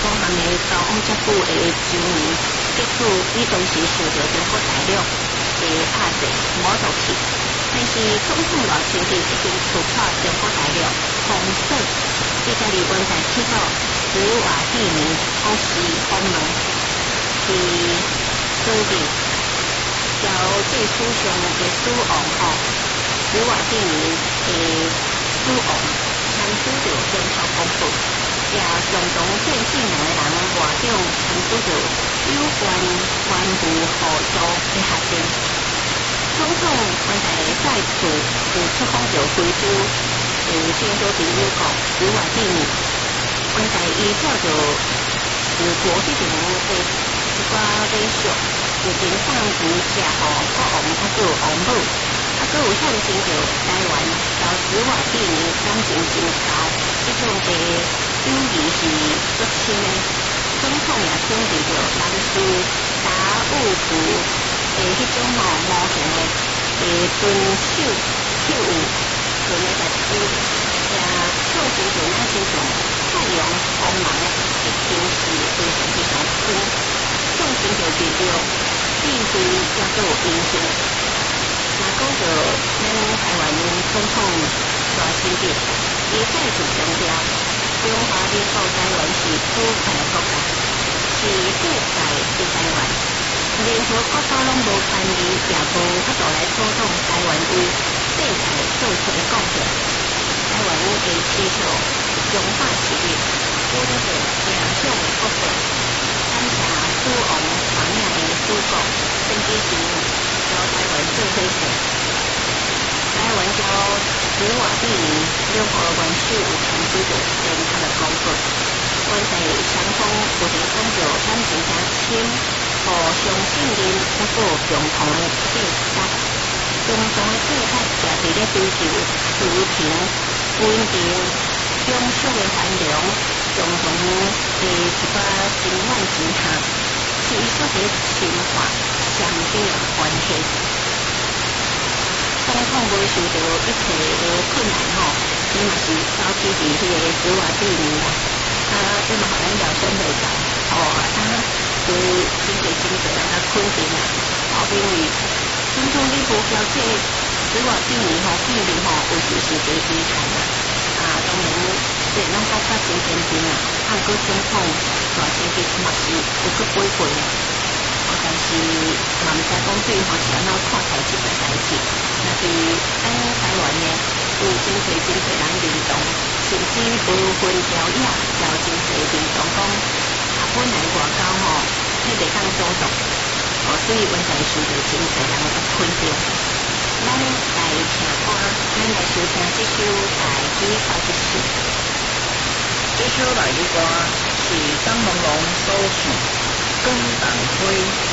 讲含的交往遮久的周年，结束伊当时受到中国大陆的压制，无落去。但是总统赖清德已经突破中国大陆封锁，伊家己温在铁路死活地名公司封门，是最近交最首相的死亡吼，死活地名的死亡，参主着联合公布，也共同电信两个人外长参主着有关官务合作的合定。总统原来在此出访着非洲，政府朋友讲死活地名，原来依照着国际上的一寡礼俗，有经放钱寄予国王还有王母，还有象征着台湾交死活地名感情真厚，这种的友谊是足深的。总统也肯定着人事达物服迄种模型的遵守秀舞，纯的历史，也象征着咱这种太阳光芒已经是非常非常深，象征着这种智慧也有英雄。那讲到咱台湾总统赖清德，伊再次强调，中华民国台湾是主权国家，是国在的台湾。联合国都拢无参与，也无法度来操纵台湾为制裁做出的贡献。台湾会持续强化实力，稳定影响国际。感谢死亡亡命的祖国，甚至是交台湾做伙势。台湾交死活地名，两国元首有参与着联合的公布。阮在双方有提讲着感情诚深。互相信任，还有共同的计划，共同的计划也伫咧追求和平、稳定、永续的繁荣，共同的一个情愿之下，是伊所在深化双边的关系。总统袂受到一切的困难吼，伊嘛是走起伫迄个死活地名啦，伊嘛互咱聊天袂到，对真侪人较肯定啦，因为总统你无交这死活地名吼，纪念吼，有时是第遗产啦。当然虽然咱国家真坚定啦，过总统赖清德嘛是有去违背啦。但是嘛毋知讲对方是安怎看待这个代志。那伫咱台湾呢，有真侪人认同，甚至无分朝野，也有真侪认同讲。本来外交吼，迄袂当主动，所以阮在受到真侪人的肯定。咱来听歌，咱来收听这首台语歌一首。 这首台语歌是张龙龙所唱《光东花》。